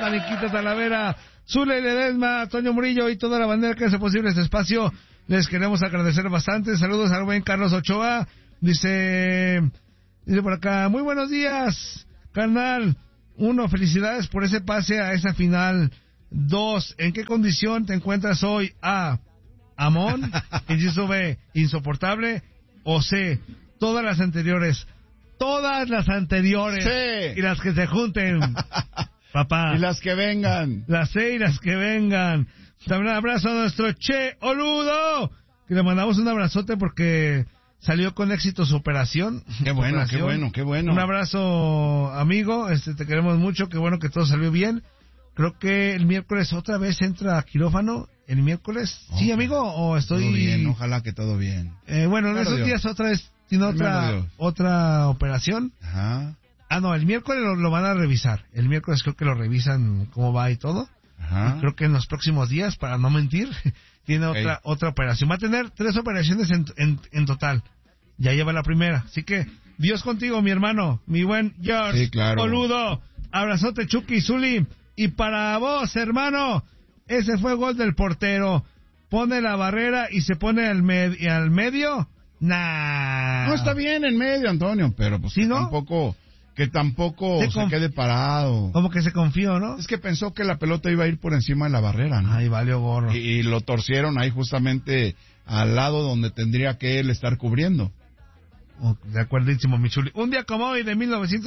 Niquita Talavera, Zule Ledesma, Toño Murillo y toda la bandera que hace posible este espacio. Les queremos agradecer bastante. Saludos al buen Carlos Ochoa. Dice por acá, muy buenos días, carnal. 1, felicidades por ese pase a esa final. 2, ¿en qué condición te encuentras hoy? A, Amón. Inciso B, insoportable. O C, todas las anteriores. Todas las anteriores. Sí. Y las que se junten. Papá. Y las que vengan. Las C y las que vengan. También un abrazo a nuestro Che Oludo, que le mandamos un abrazote porque salió con éxito su operación. Qué bueno, qué bueno, qué bueno. Un abrazo, amigo. Te queremos mucho. Qué bueno que todo salió bien. Creo que el miércoles otra vez entra a quirófano. ¿El miércoles? Okay. ¿Sí, amigo? ¿O estoy...? Todo bien, ojalá que todo bien. Bueno, en esos días otra vez tiene otra operación. Ajá. No, el miércoles lo van a revisar. El miércoles creo que lo revisan cómo va y todo. Ajá. Y creo que en los próximos días, para no mentir, tiene otra operación. Va a tener 3 operaciones en total. Ya lleva la primera. Así que, Dios contigo, mi hermano, mi buen George. Sí, claro. Boludo. Abrazote, Chucky y Zuli. Y para vos, hermano, ese fue gol del portero. Pone la barrera y se pone al medio. Nah. No, está bien en medio, Antonio, pero pues ¿Sí, no? tampoco se quede parado. Como que se confió, ¿no? Es que pensó que la pelota iba a ir por encima de la barrera, ¿no? Ay, valió gorro. Y lo torcieron ahí justamente al lado donde tendría que él estar cubriendo. De acuerdísimo, mi chuli. Un día como hoy de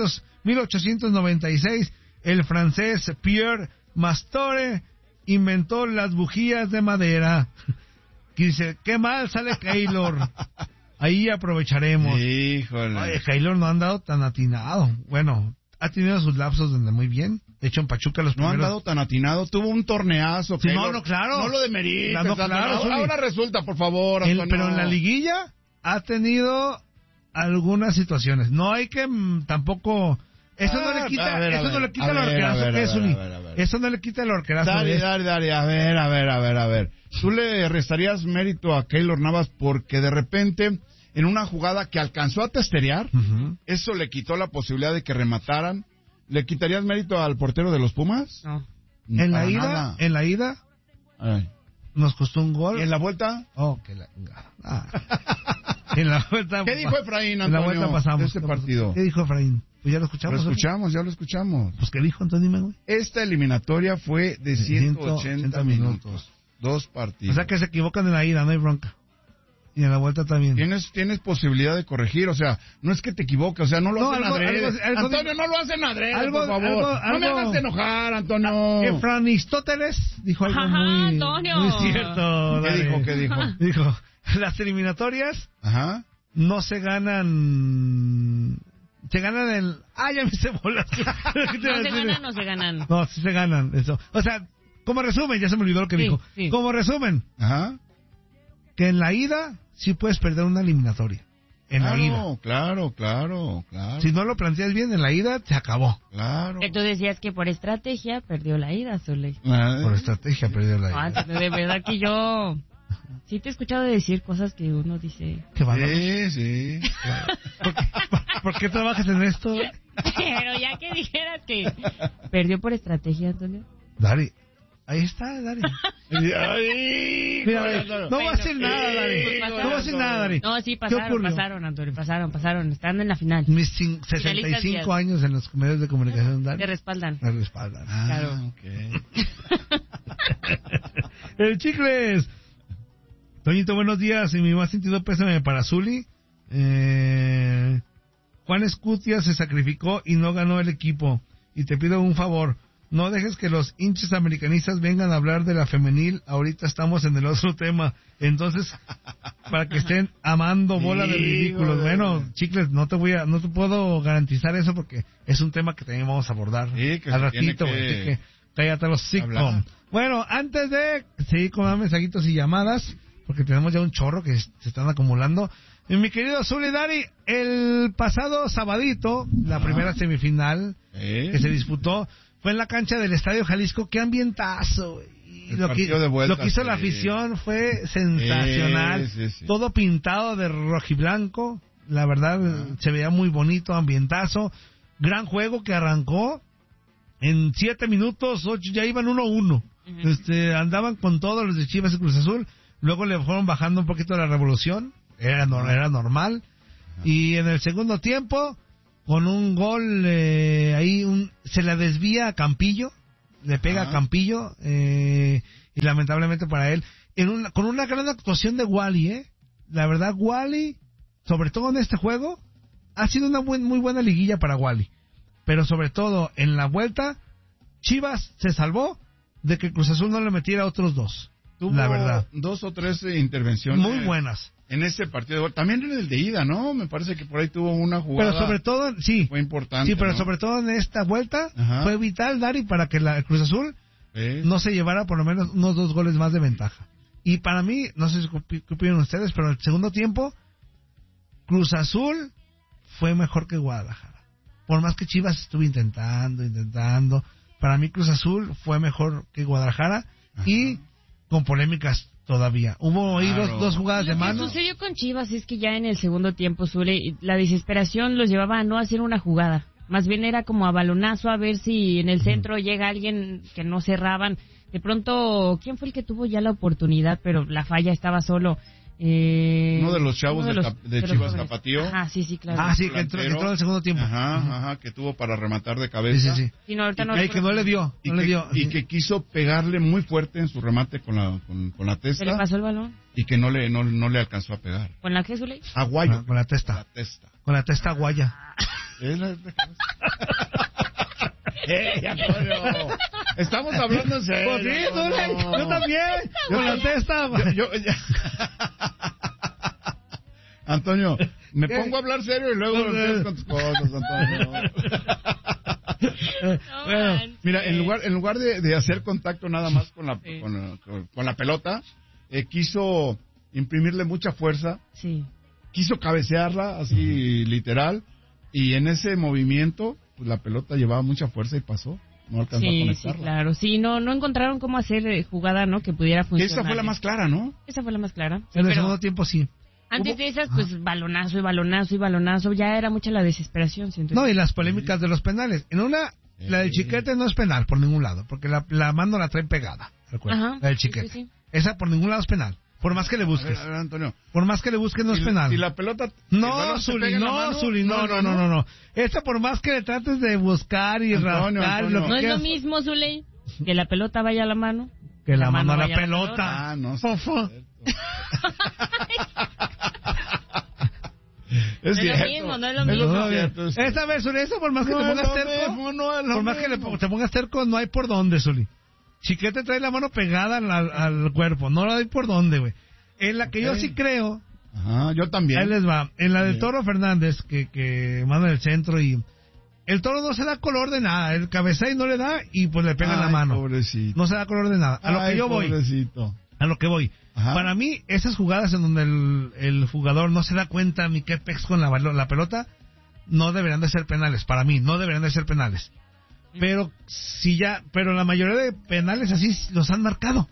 1896, el francés Pierre Mastore inventó las bujías de madera. Que dice, qué mal sale Keylor. Ahí aprovecharemos. Híjole. Oye, Keylor no ha andado tan atinado. Bueno, ha tenido sus lapsos donde muy bien. De hecho, en Pachuca los primeros... No ha andado tan atinado. Tuvo un torneazo. Sí, no, claro. No lo demerites. No, claro, ahora resulta, por favor, Antonio. Pero en la liguilla ha tenido algunas situaciones. No hay que tampoco... Eso no le quita el orquerazo que es, Uli. Eso no le quita el orquerazo. Dari, a ver. ¿Tú le restarías mérito a Keylor Navas porque de repente, en una jugada que alcanzó a testerear, eso le quitó la posibilidad de que remataran? ¿Le quitarías mérito al portero de los Pumas? No. En la ida, ay, nos costó un gol. ¿Y en la vuelta? En la vuelta. ¿Qué dijo Efraín, Antonio, en la vuelta pasamos de este partido? ¿Qué dijo Efraín? Pues ya lo escuchamos. Ya lo escuchamos. Pues ¿qué dijo, Antonio? Dime, güey. Esta eliminatoria fue de 180 minutos. 2 partidos. O sea que se equivocan en la ida, no hay bronca. Y en la vuelta también. Tienes posibilidad de corregir, o sea, no es que te equivoques, o sea, no lo hacen adrede. Antonio, no lo hacen adrede, por favor. No me hagas enojar, Antonio. Efranistóteles dijo algo muy cierto. ¿Qué dijo? Dijo, las eliminatorias no se ganan... Se ganan ya me hice bolas. No se ganan. No, sí se ganan, eso. O sea, como resumen, ya se me olvidó lo que dijo. Sí. Como resumen, que en la ida sí puedes perder una eliminatoria. La ida. Claro. Si no lo planteas bien en la ida, se acabó. Claro. Tú decías que por estrategia perdió la ida, Zule. Por estrategia perdió la ida. De verdad que yo... Sí te he escuchado decir cosas que uno dice... ¿Qué va? Sí. ¿Por qué trabajas en esto? Pero ya que dijeras que perdió por estrategia, Antonio. Dari, ahí está, Dari. Mira, no va a hacer nada, Dari. No va a hacer nada, Dari. No, sí, pasaron, Antonio, pasaron. Están en la final. Mis 65 años en los medios de comunicación, Dari. Te respaldan. Claro. Okay. El Chicles. Toñito, buenos días. Y mi más sentido pésame para Zuli. Juan Escutia se sacrificó y no ganó el equipo. Y te pido un favor. No dejes que los hinchas americanistas vengan a hablar de la femenil. Ahorita estamos en el otro tema. Entonces, para que estén amando bola de ridículos. Bueno, Chicles, no te puedo garantizar eso porque es un tema que también vamos a abordar al ratito. Así que cállate los sitcom. Bueno, antes de seguir con más mensajitos y llamadas, porque tenemos ya un chorro que se están acumulando. Mi querido Zuli Dari, el pasado sabadito, la primera semifinal que se disputó, fue en la cancha del Estadio Jalisco. ¡Qué ambientazo! Y lo que hizo la afición fue sensacional. Sí. Todo pintado de rojiblanco. La verdad, se veía muy bonito, ambientazo. Gran juego que arrancó en 7 minutos, 8, ya iban 1-1. Andaban con todos los de Chivas y Cruz Azul. Luego le fueron bajando un poquito la revolución. Era normal. Y en el segundo tiempo, con un gol, se la desvía a Campillo. Le pega a Campillo. Y lamentablemente para él, con una gran actuación de Wally, La verdad, Wally, sobre todo en este juego, ha sido una muy buena liguilla para Wally. Pero sobre todo, en la vuelta, Chivas se salvó de que Cruz Azul no le metiera otros 2. Tuvo la verdad. 2 o 3 intervenciones. Muy buenas. En ese partido. También en el de ida, ¿no? Me parece que por ahí tuvo una jugada. Pero sobre todo, sí. Fue importante. Sí, pero ¿no? sobre todo en esta vuelta, fue vital, Dari, para que la Cruz Azul no se llevara por lo menos unos 2 goles más de ventaja. Y para mí, no sé qué opinan ustedes, pero en el segundo tiempo, Cruz Azul fue mejor que Guadalajara. Por más que Chivas estuvo intentando, para mí Cruz Azul fue mejor que Guadalajara y con polémicas todavía. Hubo ahí dos jugadas de mano. Lo que sucedió con Chivas es que ya en el segundo tiempo, Zule, la desesperación los llevaba a no hacer una jugada. Más bien era como a balonazo, a ver si en el centro llega alguien que no cerraban. De pronto, ¿quién fue el que tuvo ya la oportunidad? Pero la falla estaba solo. Uno de los chavos de Chivas Tapatío. Sí, claro. Sí, que entró en el segundo tiempo. Que tuvo para rematar de cabeza. Sí. Sí, no, ahorita que no le dio. Y que quiso pegarle muy fuerte en su remate con la testa. ¿Se le pasó el balón? Y que no le alcanzó a pegar. ¿Con la qué, Zule? Aguayo. Con la testa. Con la testa guaya. Antonio, estamos hablando en serio. Pues sí, yo también. Con la testa. Antonio, me pongo a hablar serio y luego empiezas con tus cosas, Antonio. Bueno, mira, en lugar de hacer contacto nada más con la pelota, quiso imprimirle mucha fuerza. Sí. Quiso cabecearla así literal, y en ese movimiento pues la pelota llevaba mucha fuerza y pasó. No alcanzó a conectarla. Sí, claro. Sí, no encontraron cómo hacer jugada, ¿no? Que pudiera funcionar. Esa fue la más clara, ¿no? Esa fue la más clara. En el segundo tiempo sí. Antes de esas, pues balonazo, ya era mucha la desesperación. No, y las polémicas de los penales. En una, la del Chiquete no es penal por ningún lado, porque la mano la trae pegada. Recuerda, la del Chiquete. Sí. Esa por ningún lado es penal. Por más que le busques. A ver, Antonio. Por más que le busques no es penal. Y la pelota... No, Zuli, no. Esta por más que le trates de buscar y rascar... No es lo mismo, Zuli, que la pelota vaya a la mano. Que la mano a la pelota. No sé. Es cierto. No es lo mismo. Esta vez, Zuli, eso por más que te pongas terco... Por más que te pongas terco, no hay por dónde, Zuli. Chiquete trae la mano pegada al cuerpo, no la doy por dónde, güey. En la que yo sí creo... yo también. Ahí les va. En la del Toro Fernández, que manda en el centro y... El Toro no se da color de nada. El cabecea y no le da y pues le pega en la mano. Pobrecito. No se da color de nada. A lo que yo voy. Pobrecito. A lo que voy. Para mí, esas jugadas en donde el jugador no se da cuenta ni qué pex con la pelota, no deberían de ser penales. Para mí, no deberían de ser penales. Pero la mayoría de penales así los han marcado.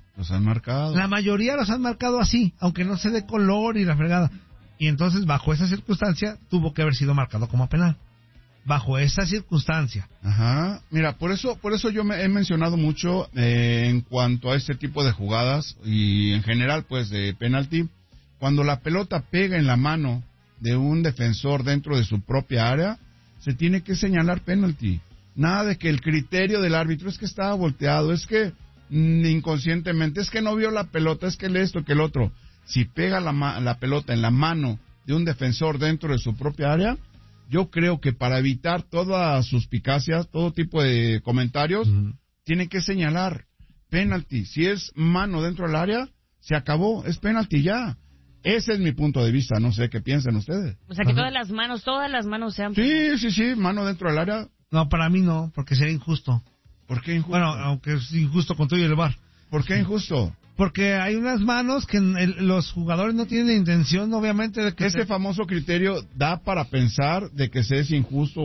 La mayoría los han marcado así, aunque no se dé color y la fregada. Y entonces, bajo esa circunstancia, tuvo que haber sido marcado como penal. Bajo esa circunstancia. Mira, por eso yo he mencionado mucho en cuanto a este tipo de jugadas y en general, pues, de penalti. Cuando la pelota pega en la mano de un defensor dentro de su propia área, se tiene que señalar penalti. Nada de que el criterio del árbitro es que estaba volteado, es que inconscientemente, es que no vio la pelota, es que esto, que el otro. Si pega la pelota en la mano de un defensor dentro de su propia área, yo creo que para evitar todas suspicacias, todo tipo de comentarios, tiene que señalar penalti. Si es mano dentro del área, se acabó, es penalti ya. Ese es mi punto de vista, no sé qué piensan ustedes. O sea, que todas las manos sean... Sí, mano dentro del área. No, para mí no, porque sería injusto. ¿Por qué injusto? Bueno, aunque es injusto con todo y el VAR. ¿Por qué injusto? Porque hay unas manos que los jugadores no tienen intención, obviamente, de que... Ese famoso criterio da para pensar de que se es injusto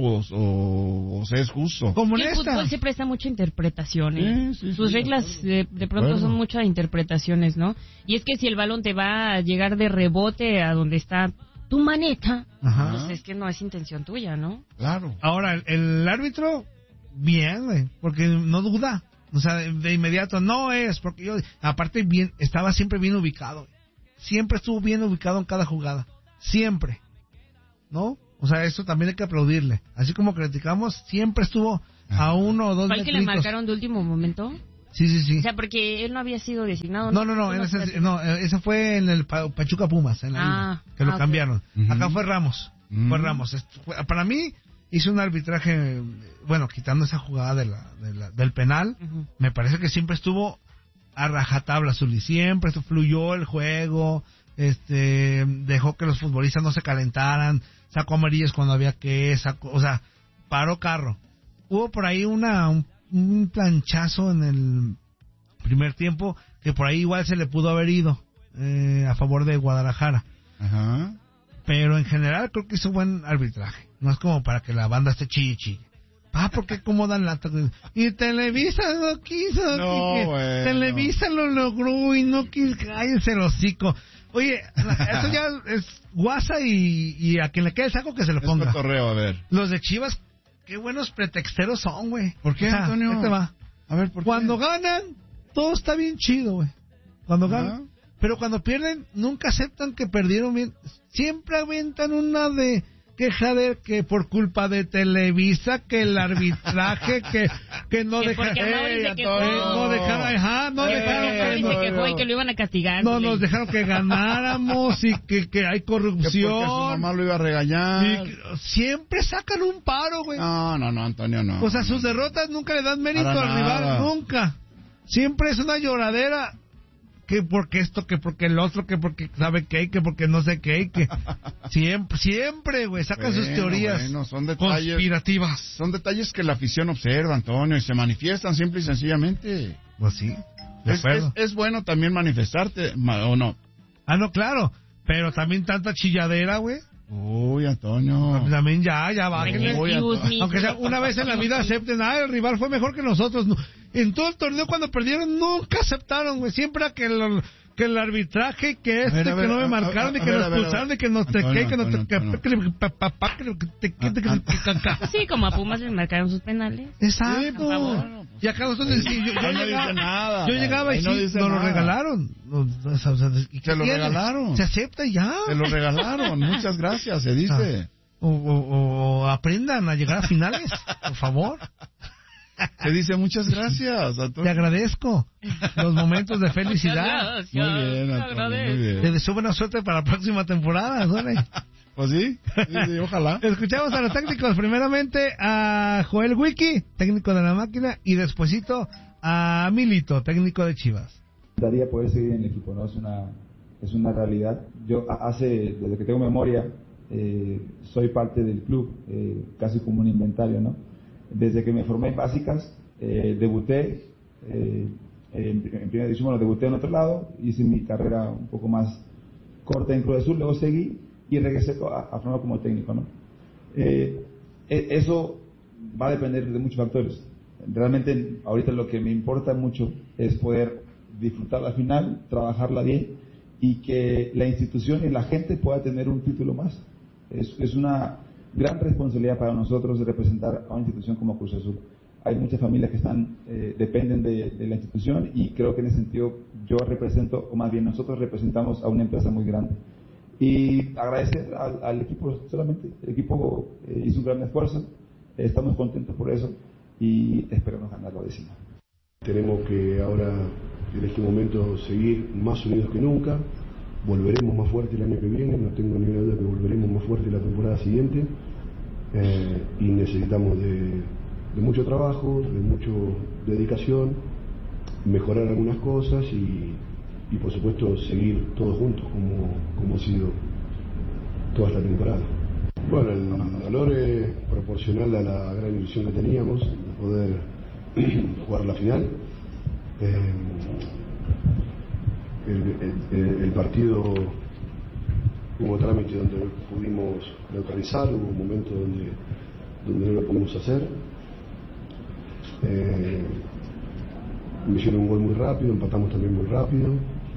o se es justo. Como el fútbol se presta mucha interpretación. Sus reglas de pronto son muchas interpretaciones, ¿no? Y es que si el balón te va a llegar de rebote a donde está tu maneta, pues es que no es intención tuya, ¿no? Claro. Ahora, el árbitro bien, güey, porque no duda. O sea, de inmediato, no es, porque yo, aparte estaba siempre bien ubicado. Siempre estuvo bien ubicado en cada jugada. Siempre. ¿No? O sea, eso también hay que aplaudirle. Así como criticamos, siempre estuvo a 1 o 2 ¿Fue el que le marcaron de último momento? Sí. O sea, porque él no había sido designado. No, ese fue en el Pachuca Pumas, en la ida, que lo cambiaron. Acá fue Ramos. Fue Ramos. Para mí, hizo un arbitraje, bueno, quitando esa jugada del penal, me parece que siempre estuvo a rajatabla, Zuli. Siempre fluyó el juego, dejó que los futbolistas no se calentaran, sacó amarillas cuando había que, o sea, paró carro. Hubo por ahí un planchazo en el primer tiempo que por ahí igual se le pudo haber ido a favor de Guadalajara. Ajá. Pero en general creo que hizo buen arbitraje. No es como para que la banda esté chille. ¿Por qué cómo dan lata? Y Televisa no quiso. No, bueno. Televisa lo logró y no quiso. Cállense el hocico. Oye, eso ya es guasa y a quien le quede el saco que se lo ponga. Es cotorreo, a ver. Los de Chivas, qué buenos pretexteros son, güey. ¿Por qué, Antonio? Ahí te va. A ver, ¿por qué? Cuando ganan, todo está bien chido, güey. Cuando ganan. Pero cuando pierden, nunca aceptan que perdieron bien. Siempre aventan una de queja de que por culpa de Televisa, que el arbitraje, que no dejaron. No dejaron y que lo iban a castigar. No nos dejaron que ganáramos y que hay corrupción. Que porque su mamá lo iba a regañar. Siempre sacan un paro, güey. No, Antonio, no. O sea, sus derrotas nunca le dan mérito al rival, nunca. Siempre es una lloradera. Que porque esto, que porque el otro, que porque sabe qué, que porque no sé qué, que siempre, güey, sacan sus teorías son detalles, conspirativas. Son detalles que la afición observa, Antonio, y se manifiestan simple y sencillamente. Pues sí, es bueno también manifestarte, ¿o no? No, claro, pero también tanta chilladera, güey. Uy, Antonio. También ya bájenle. Aunque sea una vez en la vida acepten, el rival fue mejor que nosotros. No. En todo el torneo cuando perdieron nunca aceptaron, güey. Siempre que el arbitraje, que que no me marcaron, y que nos expulsaron, y que nos Sí, como a Pumas les marcaron sus penales. Exacto. Y acá nosotros yo llegaba y nos lo regalaron. Se lo regalaron. Se acepta y ya. Se lo regalaron. Muchas gracias, se dice. O aprendan a llegar a finales, por favor. Te dice muchas gracias, Antonio. Te agradezco los momentos de felicidad. Muy bien, Antonio, muy bien. Te deseo buena suerte para la próxima temporada, ¿no? Pues sí, ojalá. Escuchamos a los técnicos, primeramente a Joel Wiki, técnico de la máquina, y despuesito a Milito, técnico de Chivas. Daría poder seguir en el equipo, ¿no? Es una realidad. Yo desde que tengo memoria, soy parte del club, casi como un inventario, ¿no? Desde que me formé en básicas, debuté en primera división, debuté en otro lado, hice mi carrera un poco más corta en Cruz Azul, luego seguí y regresé a formar como técnico, ¿no? Eso va a depender de muchos factores. Realmente ahorita lo que me importa mucho es poder disfrutar la final, trabajarla bien y que la institución y la gente pueda tener un título más. Es una gran responsabilidad para nosotros de representar a una institución como Cruz Azul. Hay muchas familias que dependen de la institución y creo que en ese sentido yo represento, o más bien nosotros representamos a una empresa muy grande. Y agradecer al equipo solamente. El equipo hizo un gran esfuerzo, estamos contentos por eso y esperamos ganar la décima. Tenemos que ahora, en este momento, seguir más unidos que nunca. Volveremos más fuerte el año que viene, no tengo ninguna duda que volveremos más fuerte la temporada siguiente, y necesitamos de mucho trabajo, de mucha dedicación, mejorar algunas cosas y por supuesto seguir todos juntos como ha sido toda esta temporada. Bueno, el valor es proporcional a la gran ilusión que teníamos de poder jugar la final. El partido hubo trámite donde pudimos neutralizar, hubo un momento donde no lo pudimos hacer. Me hicieron un gol muy rápido, empatamos también muy rápido.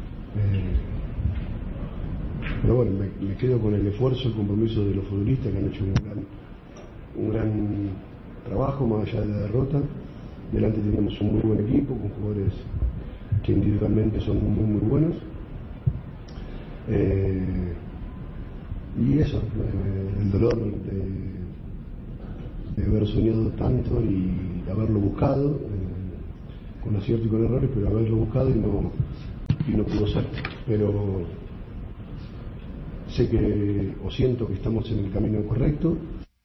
Pero bueno, me quedo con el esfuerzo, el compromiso de los futbolistas que han hecho un gran trabajo. trabajo más allá de la derrota. Delante teníamos un muy buen equipo con jugadores que individualmente son muy buenos. Y eso, el dolor de haber soñado tanto y haberlo buscado, con acierto y con errores, pero haberlo buscado y no pudo ser. Pero sé que, o siento que estamos en el camino correcto.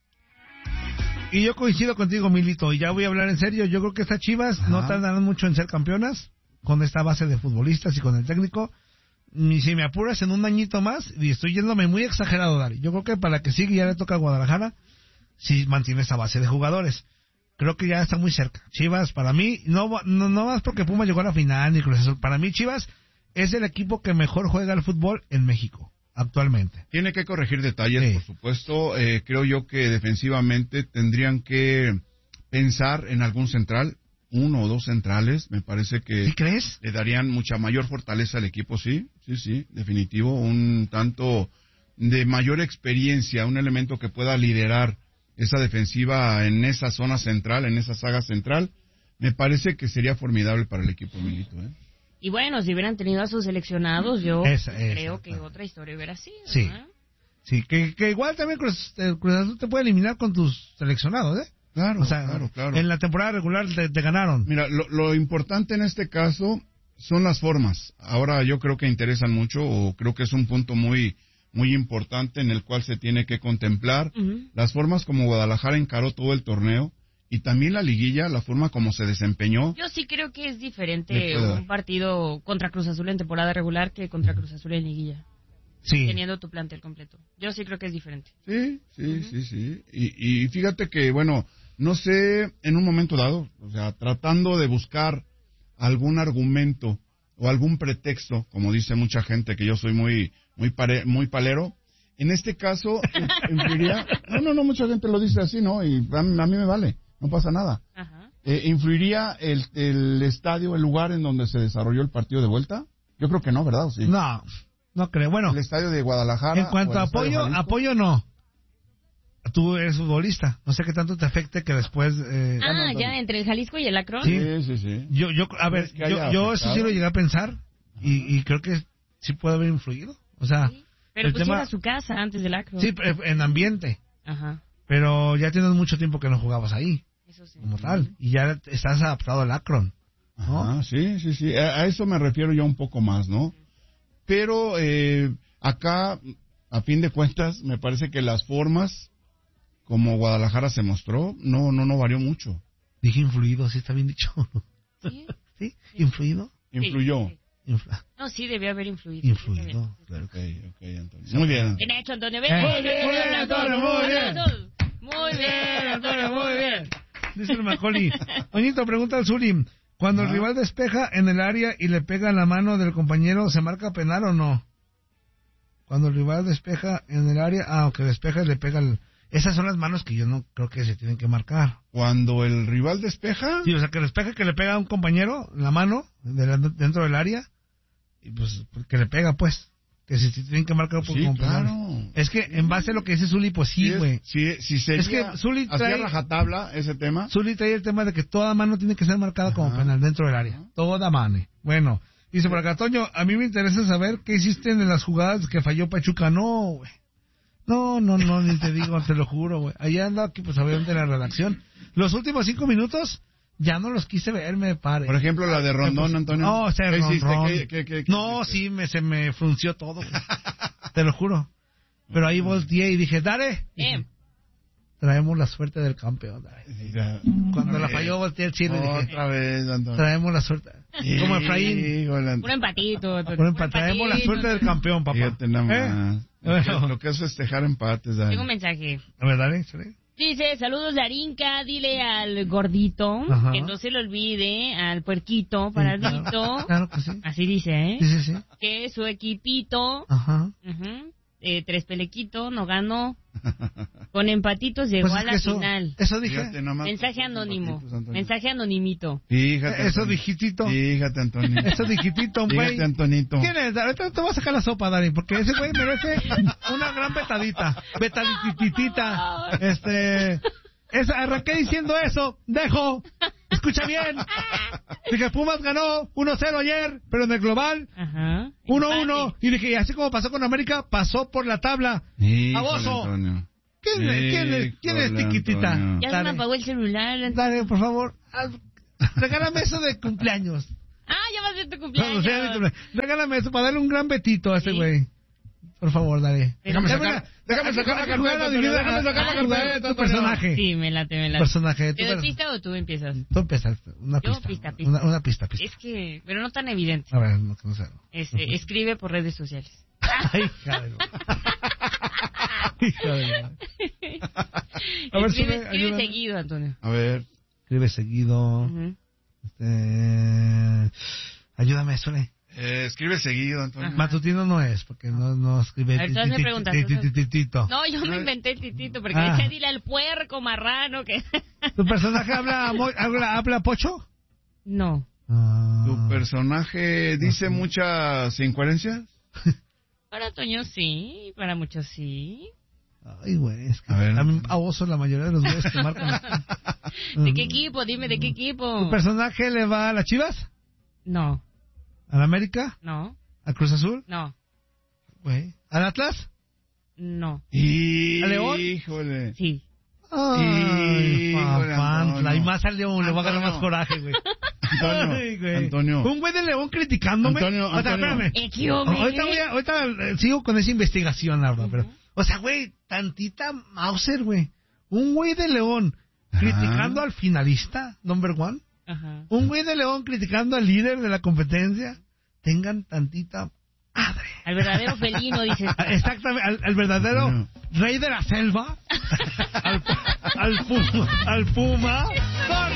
Y yo coincido contigo, Milito, y ya voy a hablar en serio. Yo creo que estas Chivas no tardarán mucho en ser campeonas con esta base de futbolistas y con el técnico. Y si me apuras en un añito más, y estoy yéndome muy exagerado, Dari. Yo creo que para que siga ya le toca a Guadalajara si mantiene esa base de jugadores. Creo que ya está muy cerca. Chivas, para mí, no más porque Puma llegó a la final ni Cruz Azul. Para mí, Chivas es el equipo que mejor juega el fútbol en México actualmente. Tiene que corregir detalles, Sí. por supuesto. Creo yo que defensivamente tendrían que pensar en algún central, 1 o 2 centrales. Me parece que ¿Sí crees? le darían mucha mayor fortaleza al equipo, sí, definitivo. Un tanto de mayor experiencia, un elemento que pueda liderar esa defensiva en esa zona central, en esa saga central. Me parece que sería formidable para el equipo Milito, ¿eh? Y bueno, si hubieran tenido a sus seleccionados, yo creo que otra historia hubiera sido. Sí. ¿No? Sí, que igual también Cruz Azul te puede eliminar con tus seleccionados, ¿eh? Claro, O sea, claro. en la temporada regular te ganaron. Mira, lo importante en este caso son las formas. Ahora yo creo que interesan mucho, o creo que es un punto muy importante en el cual se tiene que contemplar las formas como Guadalajara encaró todo el torneo y también la liguilla, la forma como se desempeñó. Yo sí creo que es diferente un partido contra Cruz Azul en temporada regular que contra Cruz Azul en liguilla. Sí. Teniendo tu plantel completo. Yo sí creo que es diferente. Sí. Y fíjate que, bueno, no sé, en un momento dado, o sea, tratando de buscar algún argumento o algún pretexto, como dice mucha gente, que yo soy muy palero, en este caso, influiría... No, mucha gente lo dice así, ¿no? Y a mí me vale, no pasa nada. Ajá. ¿Influiría el estadio, el lugar en donde se desarrolló el partido de vuelta? Yo creo que no, ¿verdad? ¿O sí? No creo. Bueno, El estadio de Guadalajara... en cuanto a apoyo no. Tú eres futbolista, no sé qué tanto te afecte que después... Ya, entre el Jalisco y el Akron. Sí. Sí. Yo eso sí lo llegué a pensar y creo que sí puede haber influido. O sea, Sí. Pero el pues tema... era su casa antes del Akron. Sí, en ambiente. Ajá. Pero ya tienes mucho tiempo que no jugabas ahí, Eso sí. como tal. Y ya estás adaptado al Akron, ¿no? Ajá, sí. A eso me refiero yo un poco más, ¿no? Pero acá, a fin de cuentas, me parece que las formas, como Guadalajara se mostró, no varió mucho. Dije influido, sí está bien dicho. ¿Sí? ¿Sí? ¿Influido? Influyó. Sí. No, sí, debió haber influido. Influido. Claro. Ok, Antonio. Muy bien. Bien hecho, Antonio. Muy bien, Antonio, muy bien. Muy bien, Antonio, muy bien. Dice el Macaulay. Oñito, pregunta al Zuli. Cuando el rival despeja en el área y le pega la mano del compañero, ¿se marca penal o no? Cuando el rival despeja en el área, aunque despeja y le pega esas son las manos que yo no creo que se tienen que marcar. Cuando el rival despeja... Sí, o sea, que despeja, que le pega a un compañero la mano dentro del área, y pues que le pega, pues. Que si tienen que marcar por Sí, penal. claro. Es que en base a lo que dice Zuli, pues sí, güey. Si sería, Es que Zuli hacía trae- rajatabla ese tema. Zuli trae el tema de que toda mano tiene que ser marcada como penal dentro del área. Toda mano. Bueno, dice por acá, Toño, a mí me interesa saber qué hiciste en las jugadas que falló Pachuca. No, güey. No, ni te digo, te lo juro, güey. Allá ando aquí, pues, obviamente, en la redacción. Los últimos 5 minutos, ya no los quise ver, me pare. Por ejemplo, la de Rondón, Antonio. No, o sea, ¿Qué hiciste? Rondón. ¿Qué No, hiciste? sí, se me frunció todo, güey. Te lo juro. Pero ahí volteé y dije, Dare, traemos la suerte del campeón, Dare. Cuando la falló, volteé el chile y dije, Otra vez, Antonio. traemos la suerte. Como Efraín. Híjole, Un empatito. Traemos la suerte del campeón, papá. Fíjate nada más. Bueno. Lo que es festejar empates, Dani. Tengo un mensaje. A ver, Dare, ¿sí? Dice, saludos Darinka, dile al gordito Ajá. que no se le olvide, al puerquito, paradito. Claro que sí. Así dice, ¿eh? Sí. Que su equipito, Ajá. Tres Pelequito, no ganó. Con empatitos llegó Pues a es la que eso, final. eso dije. Fíjate nomás. Mensaje anónimo. Empatitos, Antonio. Mensaje anonimito. Fíjate. Eso Antonio. dijitito. Fíjate, Antonio. Eso dijitito, güey. Fíjate, Antonito. ¿Quién es? Ahorita te voy a sacar la sopa, Dani, porque ese güey merece una gran betadita. Betadititita. arranqué diciendo eso. Dejo. Escucha bien. Dije, Pumas ganó 1-0 ayer, pero en el global. Ajá. 1-1. Y dije, y así como pasó con América, pasó por la tabla. ¡Aboso! ¿Quién es Tiquitita? Ya se me apagó el celular. Dale, por favor. Regálame eso de cumpleaños. Ya va a ser tu cumpleaños. Regálame eso para darle un gran betito a ese güey. Por favor, dale. Déjame sacar la carpeta. Tu personaje. Sí, me late. Personaje. ¿Te doy pista o tú empiezas? Tú empiezas. Una Yo, pista. pista. Una pista. Es que, pero no tan evidente. A ver, no sé. Escribe por redes sociales. Ay, hija de A ver, escribe seguido, Antonio. A ver. Escribe seguido. Uh-huh. Ayúdame, suele. Escribe seguido, Antonio. Ajá. Matutino no es, porque no escribe. A ver, tú hazme preguntas. Titito. No, yo me inventé el titito, porque decía, dile al puerco marrano que... ¿Tu personaje habla pocho? No. ¿Tu personaje dice muchas incoherencias? Para Toño sí, para muchos sí. Ay, güey, es que a ver. también a vos la mayoría de los güeyes que marcan. ¿De qué equipo? Dime, ¿de qué equipo? ¿Tu personaje le va a las Chivas? No. ¿A la América? No. ¿A Cruz Azul? No. Güey. ¿Al Atlas? No. ¿A León? Híjole. Sí. Ay, Híjole, papantla. Y más al León, le va a ganar más coraje, güey. Antonio. Un güey de León criticándome. Antonio. Espérame. Ahorita sigo con esa investigación, la verdad, pero... O sea, güey, tantita Mauser, güey. Un güey de León criticando al finalista, number one. Ajá. Un güey de León criticando al líder de la competencia. Tengan tantita madre. Al verdadero felino, dices. Exactamente, al verdadero rey de la selva. al puma.